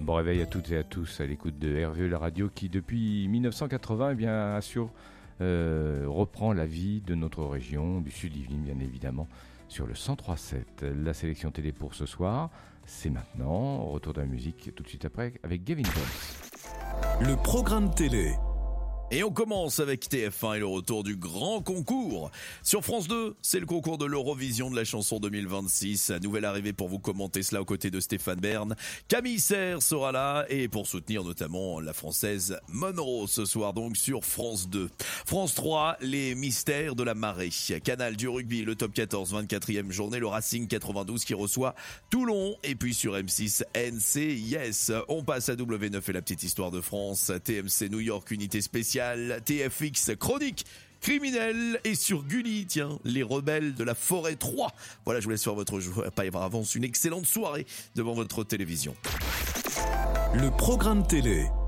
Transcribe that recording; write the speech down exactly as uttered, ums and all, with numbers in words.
Bon réveil à toutes et à tous à l'écoute de R V E, la radio qui depuis mille neuf cent quatre-vingts eh bien, assure, euh, reprend la vie de notre région, du Sud-Yvelines bien évidemment, sur le cent trois sept. La sélection télé pour ce soir, c'est maintenant. Retour de la musique tout de suite après avec Gavin Jones. Le programme télé. Et on commence avec T F un et le retour du grand concours. Sur France deux, c'est le concours de l'Eurovision de la chanson deux mille vingt-six. Nouvelle arrivée pour vous commenter cela aux côtés de Stéphane Bern. Camille Serre sera là et pour soutenir notamment la française Monroe ce soir donc sur France deux. France trois, les mystères de la marée. Canal du rugby, le top quatorze, vingt-quatrième journée, le Racing quatre-vingt-douze qui reçoit Toulon. Et puis sur M six, N C I S. On passe à W neuf et la petite histoire de France. T M C New York, unité spéciale. T F X chronique criminelle et sur Gulli, tiens, les rebelles de la forêt trois. Voilà, je vous laisse faire votre joie, pas y avoir avance, une excellente soirée devant votre télévision. Le programme télé.